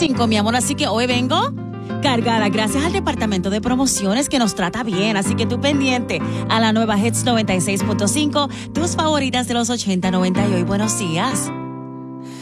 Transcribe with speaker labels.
Speaker 1: 5, mi amor. Así que hoy vengo cargada gracias al departamento de promociones que nos trata bien. Así que tú pendiente a la nueva Hits 96.5, tus favoritas de los 80, 90 y hoy. Buenos días.